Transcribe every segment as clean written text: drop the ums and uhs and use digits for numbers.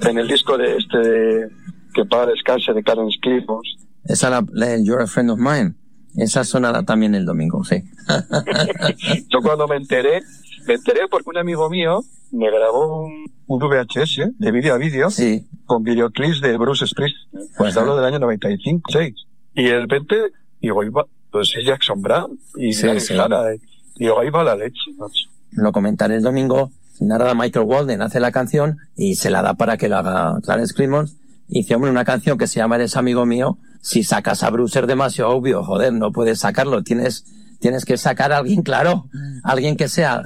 en el disco de que para descanse de Clarence Clemons. Esa la You're a Friend of Mine. Esa sonará también el domingo, sí. Yo cuando me enteré porque un amigo mío me grabó un VHS de vídeo a vídeo, sí, con videoclips de Bruce Springsteen. Pues hablo del año 95, 6. Y de repente, digo, pues es Jackson Browne. Y sí, sí. Digo, ahí va la leche, macho. Lo comentaré el domingo. Narada Michael Walden, hace la canción y se la da para que lo haga Clarence Clemons. Y dice, hombre, una canción que se llama Eres amigo mío. Si sacas a Bruce es demasiado obvio, joder, no puedes sacarlo. Tienes que sacar a alguien, claro. Alguien que sea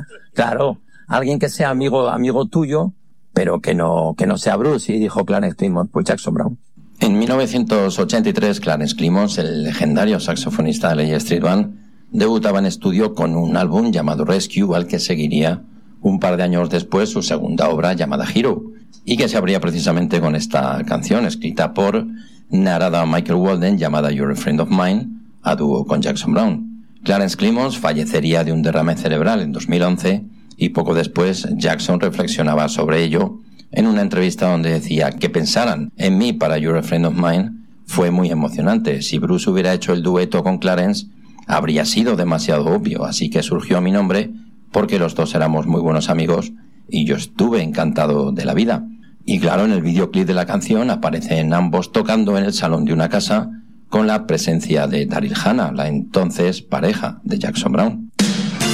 amigo tuyo, pero que no sea Bruce. Y dijo Clarence Clemons, pues Jackson Browne. En 1983, Clarence Clemons, el legendario saxofonista de la E Street Band, debutaba en estudio con un álbum llamado Rescue, al que seguiría un par de años después su segunda obra llamada Hero, y que se abría precisamente con esta canción escrita por Narada Michael Walden llamada You're a Friend of Mine, a dúo con Jackson Browne. Clarence Clemons fallecería de un derrame cerebral en 2011 y poco después Jackson reflexionaba sobre ello en una entrevista donde decía que pensaran en mí para You're a Friend of Mine fue muy emocionante. Si Bruce hubiera hecho el dueto con Clarence habría sido demasiado obvio, así que surgió mi nombre porque los dos éramos muy buenos amigos y yo estuve encantado de la vida. Y claro, en el videoclip de la canción aparecen ambos tocando en el salón de una casa con la presencia de Daryl Hannah, la entonces pareja de Jackson Browne.